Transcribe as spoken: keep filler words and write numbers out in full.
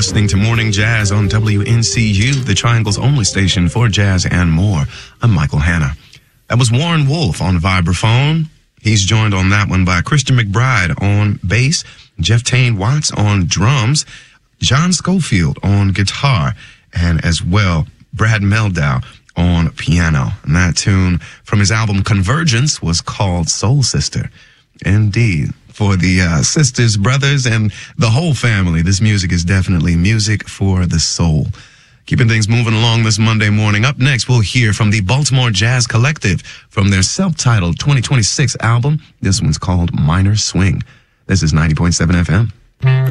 listening to Morning Jazz on W N C U, the Triangle's only station for jazz and more. I'm Michael Hanna. That was Warren Wolf on vibraphone. He's joined on that one by Christian McBride on bass, Jeff Tane Watts on drums, John Schofield on guitar, and as well, Brad Meldow on piano. And that tune from his album Convergence was called Soul Sister. Indeed. For the uh, sisters, brothers, and the whole family, this music is definitely music for the soul. Keeping things moving along this Monday morning. Up next, we'll hear from the Baltimore Jazz Collective from their self-titled twenty twenty-six album. This one's called Minor Swing. This is ninety point seven F M.